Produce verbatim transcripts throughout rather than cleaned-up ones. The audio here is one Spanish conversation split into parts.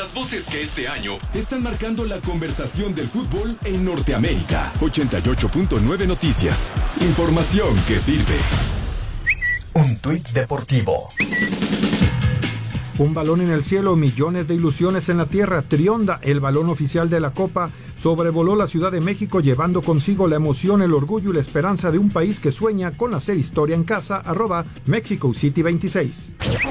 Las voces que este año están marcando la conversación del fútbol en Norteamérica. ochenta y ocho punto nueve Noticias. Información que sirve. Un tuit deportivo. Un balón en el cielo, millones de ilusiones en la tierra. Trionda, el balón oficial de la Copa, sobrevoló la Ciudad de México llevando consigo la emoción, el orgullo y la esperanza de un país que sueña con hacer historia en casa. Arroba Mexico City veintiséis.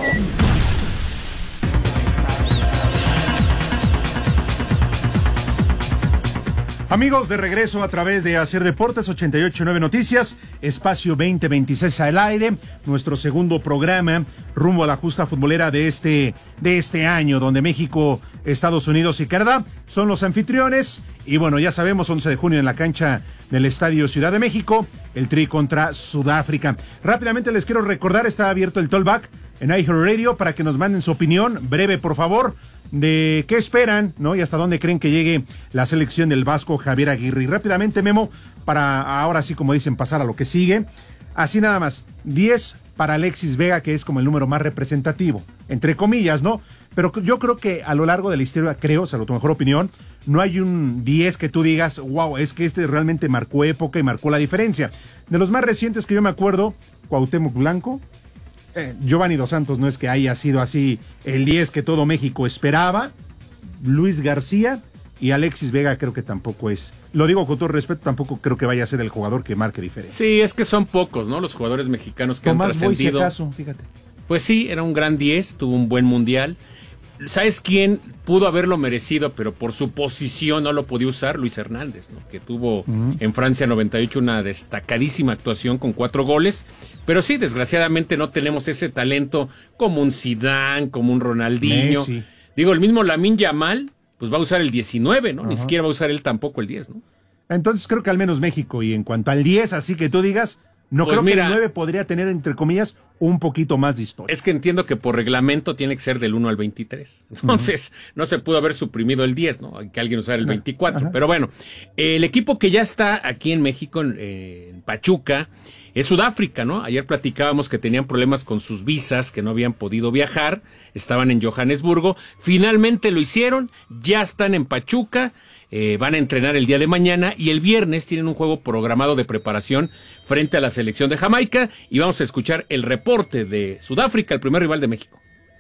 Amigos, de regreso a través de Hacer Deportes, ochenta y ocho punto nueve Noticias, espacio veinte veintiséis al aire, nuestro segundo programa rumbo a la justa futbolera de este, de este año, donde México, Estados Unidos y Canadá son los anfitriones. Y bueno, ya sabemos, once de junio en la cancha del Estadio Ciudad de México, el Tri contra Sudáfrica. Rápidamente les quiero recordar, está abierto el Tollback en iHeartRadio para que nos manden su opinión, breve por favor, de qué esperan, ¿no? Y hasta dónde creen que llegue la selección del Vasco Javier Aguirre. Y rápidamente, Memo, para ahora sí, como dicen, pasar a lo que sigue. Así nada más, diez para Alexis Vega, que es como el número más representativo, entre comillas, ¿no? Pero yo creo que a lo largo de la historia, creo, salvo tu mejor opinión, no hay un diez que tú digas, wow, es que este realmente marcó época y marcó la diferencia. De los más recientes que yo me acuerdo, Cuauhtémoc Blanco, Eh, Giovanni Dos Santos no es que haya sido así el diez que todo México esperaba, Luis García y Alexis Vega creo que tampoco es, lo digo con todo respeto, tampoco creo que vaya a ser el jugador que marque diferencia. Sí, es que son pocos, ¿no? Los jugadores mexicanos que Tomás han trascendido. Boy, si acaso, fíjate. Pues sí, era un gran diez, tuvo un buen mundial. ¿Sabes quién pudo haberlo merecido, pero por su posición no lo podía usar? Luis Hernández, ¿no? Que tuvo uh-huh. en Francia noventa y ocho una destacadísima actuación con cuatro goles. Pero sí, desgraciadamente no tenemos ese talento como un Zidane, como un Ronaldinho. Messi. Digo, el mismo Lamine Yamal, pues va a usar el diecinueve, ¿no? Uh-huh. Ni siquiera va a usar él tampoco el diez, ¿no? Entonces creo que al menos México, y en cuanto al diez, así que tú digas, no pues creo mira, que el nueve podría tener, entre comillas, un poquito más de historia. Es que entiendo que por reglamento tiene que ser del uno al veintitrés. Entonces, uh-huh. no se pudo haber suprimido el diez, ¿no? Hay que alguien usar el veinticuatro. Uh-huh. Pero bueno, el equipo que ya está aquí en México, en, eh, en Pachuca, es Sudáfrica, ¿no? Ayer platicábamos que tenían problemas con sus visas, que no habían podido viajar, estaban en Johannesburgo. Finalmente lo hicieron, ya están en Pachuca. Eh, van a entrenar el día de mañana y el viernes tienen un juego programado de preparación frente a la selección de Jamaica y vamos a escuchar el reporte de Sudáfrica, el primer rival de México.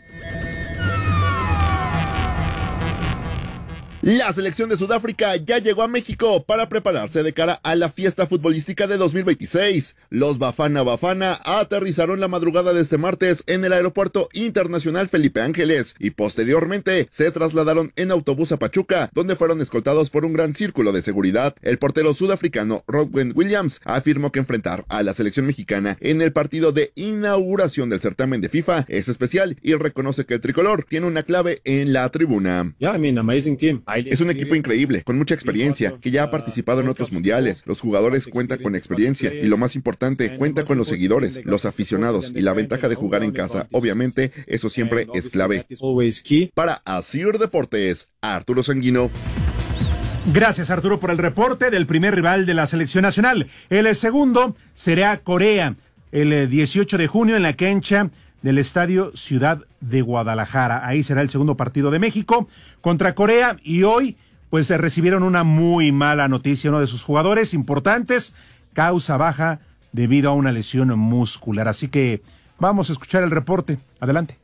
La selección de Sudáfrica ya llegó a México para prepararse de cara a la fiesta futbolística de dos mil veintiséis. Los Bafana Bafana aterrizaron la madrugada de este martes en el Aeropuerto Internacional Felipe Ángeles y posteriormente se trasladaron en autobús a Pachuca, donde fueron escoltados por un gran círculo de seguridad. El portero sudafricano Rodwin Williams afirmó que enfrentar a la selección mexicana en el partido de inauguración del certamen de FIFA es especial y reconoce que el tricolor tiene una clave en la tribuna. Yeah, I mean, amazing team. Es un equipo increíble, con mucha experiencia, que ya ha participado en otros mundiales. Los jugadores cuentan con experiencia y lo más importante, cuenta con los seguidores, los aficionados y la ventaja de jugar en casa. Obviamente, eso siempre es clave. Para Asir Deportes, Arturo Sanguino. Gracias, Arturo, por el reporte del primer rival de la selección nacional. El segundo será Corea, el dieciocho de junio en la cancha del Estadio Ciudad de Guadalajara. Ahí será el segundo partido de México contra Corea y hoy pues se recibieron una muy mala noticia. Uno de sus jugadores importantes causa baja debido a una lesión muscular. Así que vamos a escuchar el reporte. Adelante.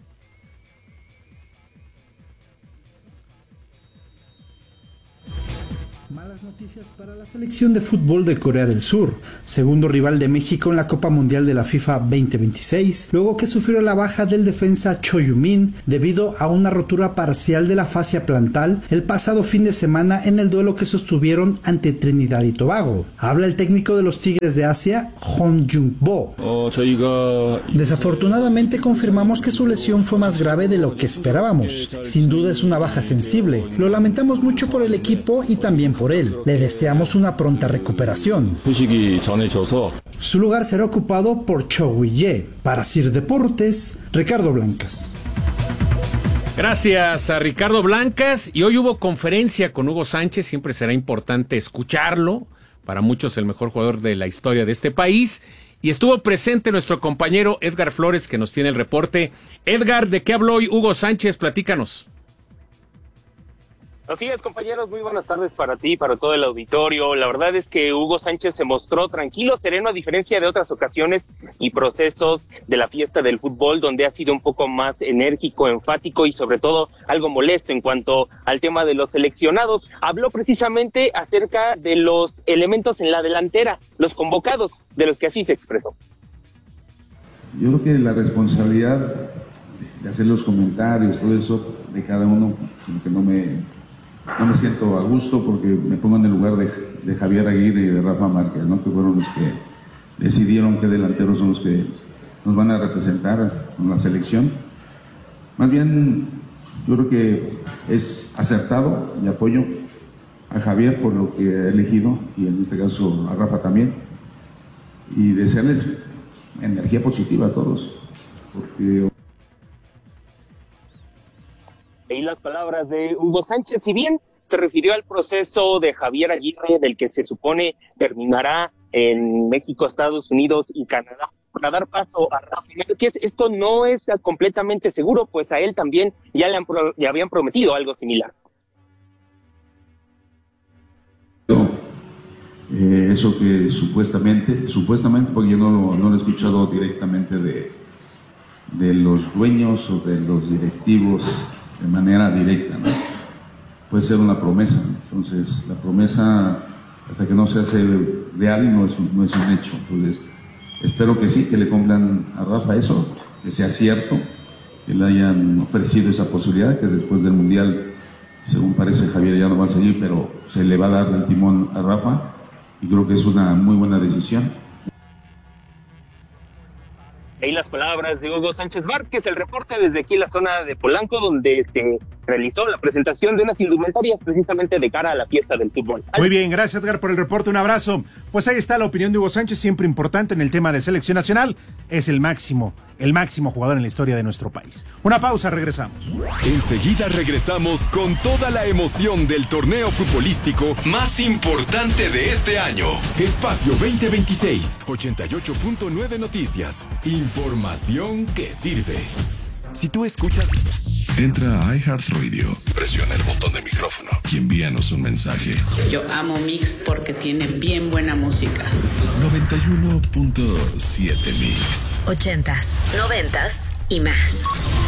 Malas noticias para la selección de fútbol de Corea del Sur, segundo rival de México en la Copa Mundial de la FIFA veinte veintiséis, luego que sufrió la baja del defensa Cho Yu-min debido a una rotura parcial de la fascia plantar el pasado fin de semana en el duelo que sostuvieron ante Trinidad y Tobago. Habla el técnico de los Tigres de Asia, Hong Jung-bo. Desafortunadamente confirmamos que su lesión fue más grave de lo que esperábamos. Sin duda es una baja sensible. Lo lamentamos mucho por el equipo y también por él. Le deseamos una pronta recuperación. Su lugar será ocupado por Cho Wi-ye. Para Sir Deportes, Ricardo Blancas. Gracias a Ricardo Blancas. Y hoy hubo conferencia con Hugo Sánchez. Siempre será importante escucharlo. Para muchos el mejor jugador de la historia de este país. Y estuvo presente nuestro compañero Edgar Flores, que nos tiene el reporte. Edgar, ¿de qué habló hoy Hugo Sánchez? Platícanos. Así es, compañeros, muy buenas tardes para ti, para todo el auditorio. La verdad es que Hugo Sánchez se mostró tranquilo, sereno, a diferencia de otras ocasiones y procesos de la fiesta del fútbol, donde ha sido un poco más enérgico, enfático y sobre todo algo molesto en cuanto al tema de los seleccionados. Habló precisamente acerca de los elementos en la delantera, los convocados, de los que así se expresó. Yo creo que la responsabilidad de hacer los comentarios, todo eso, de cada uno, como que no me... No me siento a gusto porque me pongo en el lugar de, de Javier Aguirre y de Rafa Márquez, ¿no? Que fueron los que decidieron qué delanteros son los que nos van a representar en la selección. Más bien, yo creo que es acertado y apoyo a Javier por lo que ha elegido, y en este caso a Rafa también, y desearles energía positiva a todos, porque... Y las palabras de Hugo Sánchez, si bien se refirió al proceso de Javier Aguirre, del que se supone terminará en México, Estados Unidos y Canadá, para dar paso a Rafa Márquez, esto no es completamente seguro, pues a él también ya le, han pro, le habían prometido algo similar. Eh, eso que supuestamente, supuestamente, porque yo no, no lo he escuchado directamente de, de los dueños o de los directivos de manera directa, ¿no? Puede ser una promesa, entonces la promesa hasta que no se hace real no es un, no es un hecho, entonces espero que sí, que le cumplan a Rafa eso, que sea cierto, que le hayan ofrecido esa posibilidad, que después del Mundial, según parece, Javier ya no va a seguir, pero se le va a dar el timón a Rafa, y creo que es una muy buena decisión. Ahí las palabras de Hugo Sánchez Márquez, el reporte desde aquí en la zona de Polanco, donde se realizó la presentación de unas indumentarias precisamente de cara a la fiesta del fútbol. Muy bien, gracias Edgar por el reporte, un abrazo. Pues ahí está la opinión de Hugo Sánchez, siempre importante en el tema de selección nacional, es el máximo, el máximo jugador en la historia de nuestro país. Una pausa, regresamos. Enseguida regresamos con toda la emoción del torneo futbolístico más importante de este año. Espacio veinte veintiséis, ochenta y ocho punto nueve Noticias. Información que sirve. Si tú escuchas... Entra a iHeartRadio, presiona el botón de micrófono y envíanos un mensaje. Yo amo Mix porque tiene bien buena música. noventa y uno punto siete Mix. Ochentas, noventas y más.